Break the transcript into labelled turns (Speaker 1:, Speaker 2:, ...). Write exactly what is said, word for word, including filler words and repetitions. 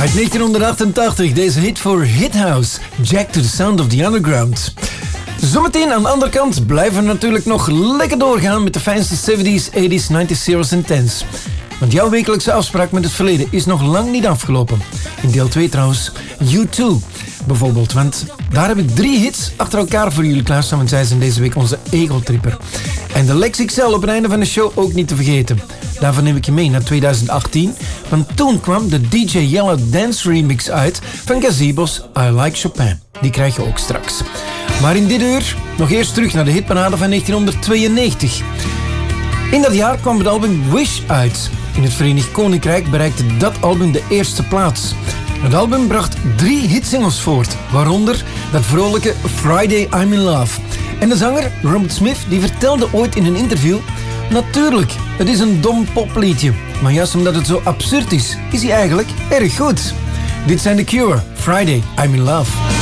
Speaker 1: Uit negentien achtentachtig, deze hit voor Hithouse, Jack to the Sound of the Underground. Zometeen aan de andere kant blijven we natuurlijk nog lekker doorgaan met de fijnste zeventies, tachtiger, negentig, zeros en tens. Want jouw wekelijkse afspraak met het verleden is nog lang niet afgelopen. In deel twee trouwens, U twee bijvoorbeeld. Want daar heb ik drie hits achter elkaar voor jullie klaarstaan. Want zij zijn deze week onze ego-tripper. En de Lex X L op het einde van de show ook niet te vergeten. Daarvan neem ik je mee naar twintig achttien. Want toen kwam de D J Yellow Dance remix uit van Gazebo's I Like Chopin. Die krijg je ook straks. Maar in dit uur nog eerst terug naar de hitparade van negentien-tweeënnegentig. In dat jaar kwam het album Wish uit. In het Verenigd Koninkrijk bereikte dat album de eerste plaats. Het album bracht drie hitsingles voort, waaronder dat vrolijke Friday I'm in Love. En de zanger, Robert Smith, die vertelde ooit in een interview: natuurlijk, het is een dom popliedje, maar juist omdat het zo absurd is, is hij eigenlijk erg goed. Dit zijn The Cure, Friday I'm in Love.